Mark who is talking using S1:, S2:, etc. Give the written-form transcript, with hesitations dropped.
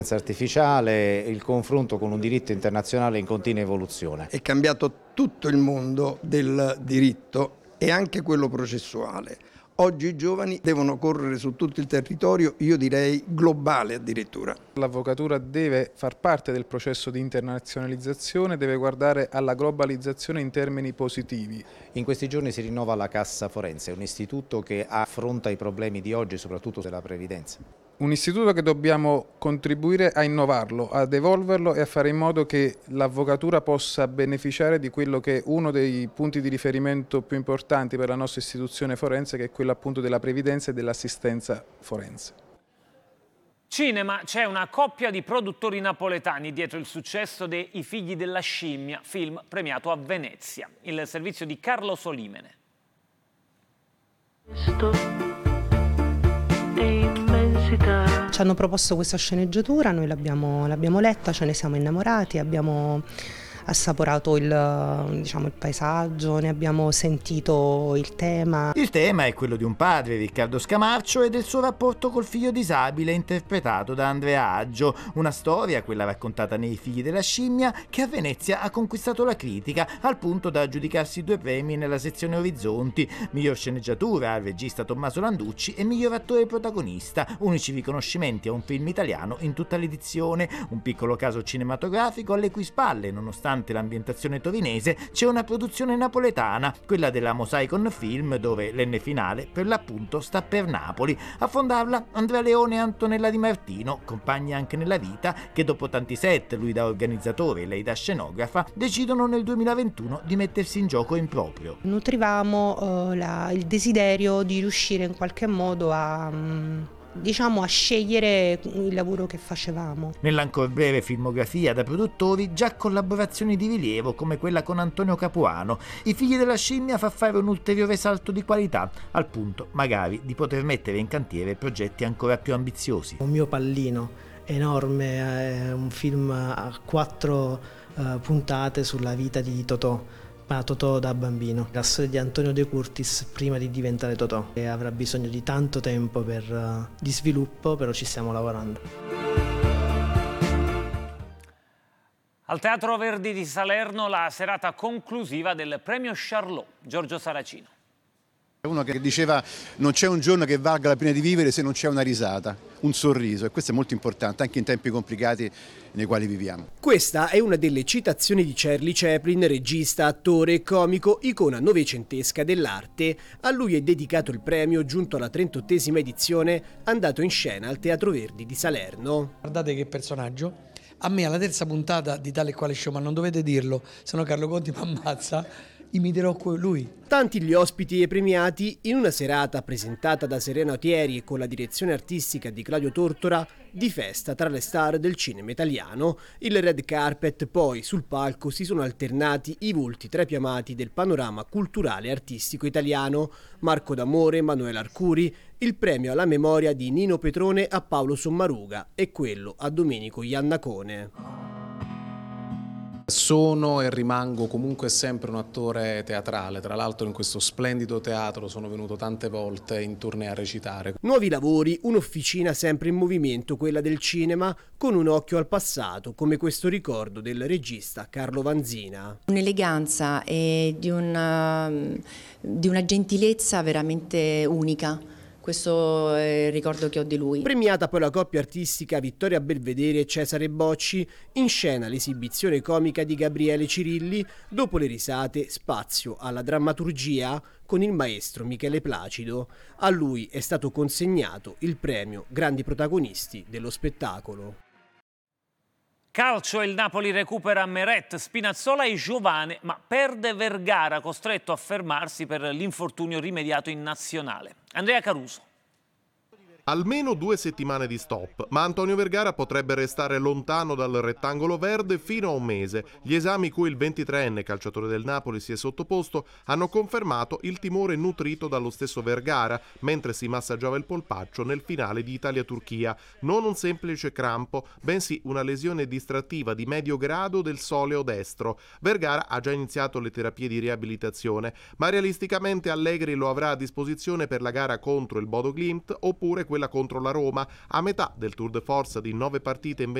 S1: Artificiale, il confronto con un diritto internazionale in continua evoluzione.
S2: È cambiato tutto il mondo del diritto e anche quello processuale. Oggi i giovani devono correre su tutto il territorio, io direi globale addirittura.
S3: L'avvocatura deve far parte del processo di internazionalizzazione, deve guardare alla globalizzazione in termini positivi.
S1: In questi giorni si rinnova la Cassa Forense, un istituto che affronta i problemi di oggi, soprattutto della previdenza.
S3: Un istituto che dobbiamo contribuire a innovarlo, ad evolverlo e a fare in modo che l'avvocatura possa beneficiare di quello che è uno dei punti di riferimento più importanti per la nostra istituzione forense, che è quello appunto della previdenza e dell'assistenza forense.
S4: Cinema, c'è una coppia di produttori napoletani dietro il successo de I figli della scimmia, film premiato a Venezia. Il servizio di Carlo Solimene.
S5: Ci hanno proposto questa sceneggiatura, noi l'abbiamo letta, ce ne siamo innamorati, abbiamo assaporato il paesaggio, ne abbiamo sentito il tema.
S6: Il tema è quello di un padre, Riccardo Scamarcio, e del suo rapporto col figlio disabile interpretato da Andrea Aggio. Una storia, quella raccontata nei Figli della scimmia, che a Venezia ha conquistato la critica al punto da aggiudicarsi 2 premi nella sezione Orizzonti: miglior sceneggiatura al regista Tommaso Landucci e miglior attore protagonista, unici riconoscimenti a un film italiano in tutta l'edizione. Un piccolo caso cinematografico alle cui spalle, nonostante l'ambientazione torinese, c'è una produzione napoletana, quella della Mosaicon Film, dove l'N finale per l'appunto sta per Napoli. A fondarla Andrea Leone e Antonella Di Martino, compagni anche nella vita, che dopo tanti set, lui da organizzatore e lei da scenografa, decidono nel 2021 di mettersi in gioco in proprio.
S5: Nutrivamo il desiderio di riuscire in qualche modo a scegliere il lavoro che facevamo.
S6: Nell'ancor breve filmografia da produttori, già collaborazioni di rilievo come quella con Antonio Capuano. I Figli della scimmia fa fare un ulteriore salto di qualità, al punto magari di poter mettere in cantiere progetti ancora più ambiziosi.
S7: Un mio pallino enorme, è un film a 4 puntate sulla vita di Totò. Totò da bambino, la storia di Antonio De Curtis prima di diventare Totò, e avrà bisogno di tanto tempo di sviluppo, però ci stiamo lavorando.
S4: Al Teatro Verdi di Salerno la serata conclusiva del premio Charlot. Giorgio Saracino.
S8: Uno che diceva: non c'è un giorno che valga la pena di vivere se non c'è una risata, un sorriso, e questo è molto importante anche in tempi complicati nei quali viviamo.
S9: Questa è una delle citazioni di Charlie Chaplin, regista, attore e comico, icona novecentesca dell'arte. A lui è dedicato il premio, giunto alla 38esima edizione, andato in scena al Teatro Verdi di Salerno.
S10: Guardate che personaggio. A me alla terza puntata di Tale e Quale Show, ma non dovete dirlo, se no Carlo Conti mi ammazza, imiterò lui.
S9: Tanti gli ospiti e premiati in una serata presentata da Serena Otieri e con la direzione artistica di Claudio Tortora, di festa tra le star del cinema italiano. Il red carpet, poi sul palco si sono alternati i volti tra i più amati del panorama culturale e artistico italiano: Marco D'Amore, Emanuele Arcuri, il premio alla memoria di Nino Petrone a Paolo Sommaruga e quello a Domenico Iannacone.
S11: Sono e rimango comunque sempre un attore teatrale, tra l'altro in questo splendido teatro sono venuto tante volte in tournée a recitare.
S9: Nuovi lavori, un'officina sempre in movimento, quella del cinema, con un occhio al passato, come questo ricordo del regista Carlo Vanzina.
S12: Un'eleganza e di una gentilezza veramente unica. Questo è il ricordo che ho di lui.
S9: Premiata poi la coppia artistica Vittoria Belvedere e Cesare Bocci, in scena l'esibizione comica di Gabriele Cirilli, dopo le risate spazio alla drammaturgia con il maestro Michele Placido. A lui è stato consegnato il premio Grandi Protagonisti dello Spettacolo.
S4: Calcio, il Napoli recupera Meret, Spinazzola e Giovane, ma perde Vergara, costretto a fermarsi per l'infortunio rimediato in nazionale. Andrea Caruso.
S13: Almeno 2 settimane di stop, ma Antonio Vergara potrebbe restare lontano dal rettangolo verde fino a un mese. Gli esami cui il 23enne calciatore del Napoli si è sottoposto hanno confermato il timore nutrito dallo stesso Vergara mentre si massaggiava il polpaccio nel finale di Italia-Turchia. Non un semplice crampo, bensì una lesione distrattiva di medio grado del soleo destro. Vergara ha già iniziato le terapie di riabilitazione, ma realisticamente Allegri lo avrà a disposizione per la gara contro il Bodo Glimt oppure quella quella contro la Roma, a metà del tour de force di 9 partite in